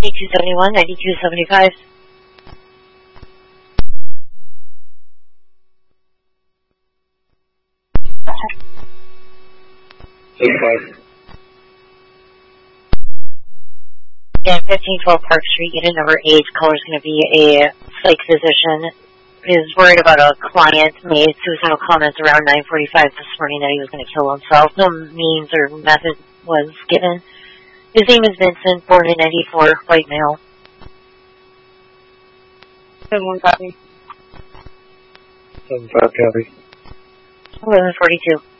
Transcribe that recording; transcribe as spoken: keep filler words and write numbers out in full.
ninety-two seventy-one, ninety-two seventy-five. eighty-five. Yeah, fifteen twelve Park Street, unit number eight. Caller's going to be a psych physician. Is worried about a client made suicidal comments around nine forty-five this morning that he was going to kill himself. No means or method was given. His name is Vincent, born in ninety-four, white male. seven one copy. seven five copy. eleven forty-two.